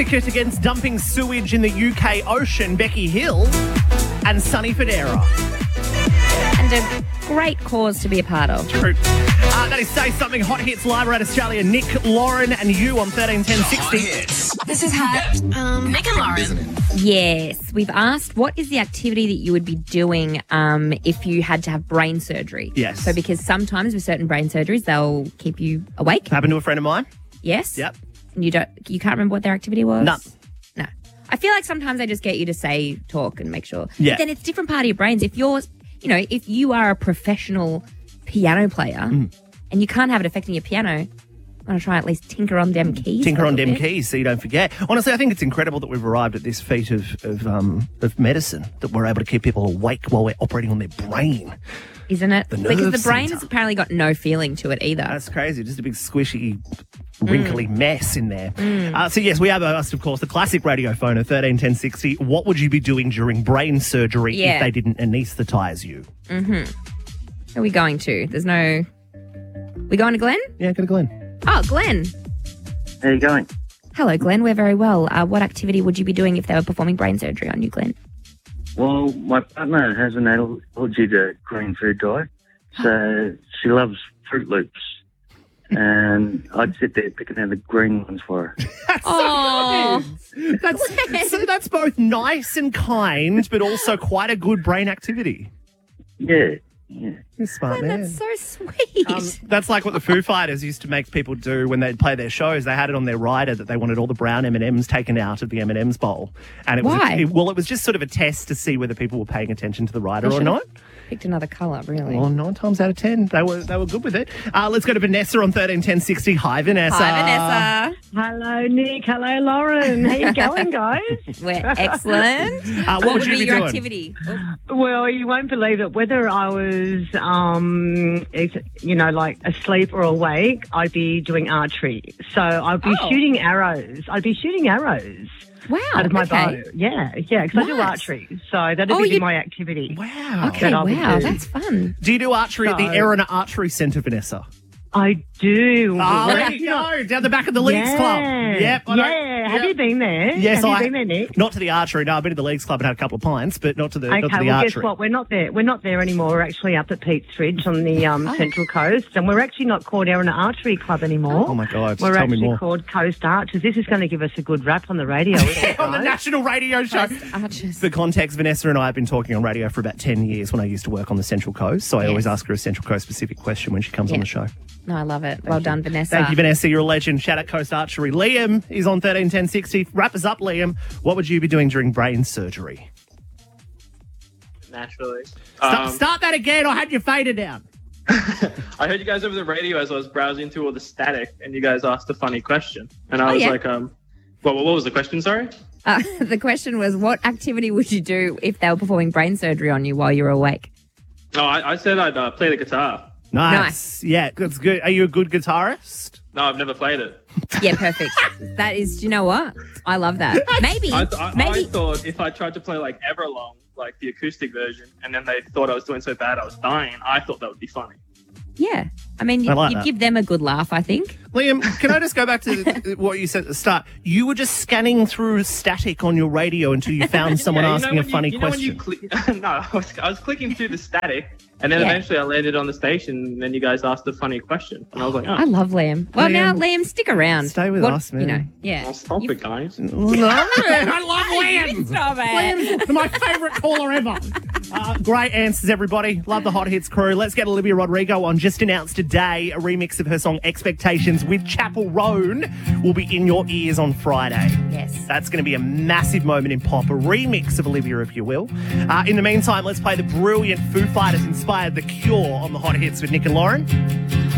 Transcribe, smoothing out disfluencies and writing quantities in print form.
Cricket against dumping sewage in the UK Ocean, Becky Hill and Sonny Fodera. And a great cause to be a part of. True. That is Say Something Hot Hits live around Australia. Nick, Lauren and you on 131060. This is hot. Nick and Lauren. Isn't it? Yes. We've asked what is the activity that you would be doing if you had to have brain surgery? Yes. So because sometimes with certain brain surgeries, they'll keep you awake. Happened to a friend of mine. Yes. Yep. And you can't remember what their activity was? No. I feel like sometimes they just get you to talk and make sure. Yeah. But then it's different part of your brains. If if you are a professional piano player and you can't have it affecting your piano, I'm going to try at least tinker on them keys. Tinker on them keys so you don't forget. Honestly, I think it's incredible that we've arrived at this feat of medicine, that we're able to keep people awake while we're operating on their brain. Isn't it? The Because nerve the brain centre. has apparently got no feeling to it either. That's crazy. Just a big squishy, wrinkly mess in there. So, yes, we have asked, of course, the classic radio phone at 131060. What would you be doing during brain surgery Yeah. if they didn't anaesthetise you? Who are we going to? We going to Glenn? Yeah, go to Glenn. Oh, Glenn. How you going? Hello, Glenn. We're very well. What activity would you be doing if they were performing brain surgery on you, Glenn? Well, my partner has an allergy to green food dye, so she loves Fruit Loops. And I'd sit there picking out the green ones for her. Oh, That's both nice and kind, but also quite a good brain activity. Yeah. You're smart, man. that's so sweet. That's like what the Foo Fighters used to make people do when they'd play their shows. They had it on their rider that they wanted all the brown M&Ms taken out of the M&Ms bowl. And it was Why? it was just sort of a test to see whether people were paying attention to the rider or not. Picked another colour, really. Well, 9 times out of 10, they were good with it. Let's go to Vanessa on 131060. Hi, Vanessa. Hi, Vanessa. Hello, Nick. Hello, Lauren. How you going, guys? We're excellent. What would you be your doing? activity? Well, you won't believe it. Whether I was, like asleep or awake, I'd be doing archery. So I'd be shooting arrows. Wow. Out of my okay. bow. Yeah, because I do Nice. archery. So that'd Oh, be you- my activity. Wow. Okay, that I would wow. do. That's fun. Do you do archery at the So- Erina Archery Centre, Vanessa? I do. Oh, We're there actually you not- go. Down the back of the Leagues Club. Yep. I know. Yeah. Have Yep. you been there? Yes, Have you been there, Nick? Not to the archery. No, I've been to the Leagues Club and had a couple of pints, but not to the Okay, well, archery. guess what? We're not there. We're not there anymore. We're actually up at Pete's Ridge on the Central Coast, and we're actually not called Erina Archery Club anymore. Oh, my God. We're Tell me actually more. called Coast Archers. This is going to give us a good rap on the radio. Isn't it, On the guys? national radio show. Archers. For context, Vanessa and I have been talking on radio for about 10 years when I used to work on the Central Coast, so I always ask her a Central Coast specific question when she comes on the show. No, I love it. Well done, Vanessa. Thank you, Vanessa. You're a legend. Shout out Coast Archery. Liam is on 131060. Wrap us up, Liam. What would you be doing during brain surgery? Naturally. Start that again. I had you faded down. I heard you guys over the radio as I was browsing through all the static, and you guys asked a funny question. And I was yeah. like, what was the question, sorry? The question was, what activity would you do if they were performing brain surgery on you while you were awake? Oh, I said I'd play the guitar. Nice. Yeah, that's good. Are you a good guitarist? No, I've never played it. Yeah, perfect. That is, do you know what? I love that. Maybe. I maybe. thought if I tried to play like Everlong, like the acoustic version, and then they thought I was doing so bad I was dying, I thought that would be funny. Yeah. I mean, I like you'd that. give them a good laugh, I think. Liam, can I just go back to what you said at the start? You were just scanning through static on your radio until you found someone asking a funny question. No, I was clicking through the static, and then eventually I landed on the station, and then you guys asked a funny question. And I was like, I love Liam. Well, now, Liam, stick around. Stay with us, man. You know, yeah. I'll stop it, guys. I love Liam. Stop it. Liam's my favourite caller ever. Great answers, everybody. Love the Hot Hits crew. Let's get Olivia Rodrigo on. Just announced today a remix of her song Expectations with Chapel Roan will be in your ears on Friday. Yes. That's going to be a massive moment in pop, a remix of Olivia, if you will. In the meantime, let's play the brilliant Foo Fighters inspired The Cure on the Hot Hits with Nick and Lauren.